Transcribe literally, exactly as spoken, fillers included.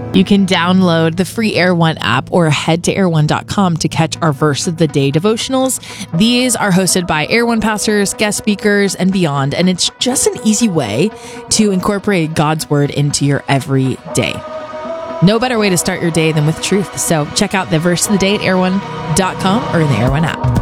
You can download the free Air One app or head to air one dot com to catch our Verse of the Day devotionals. These are hosted by Air One pastors, guest speakers, and beyond, and it's just an easy way to incorporate God's Word into your everyday. No better way to start your day than with truth. So check out the Verse of the Day at air one dot com or in the Air One app.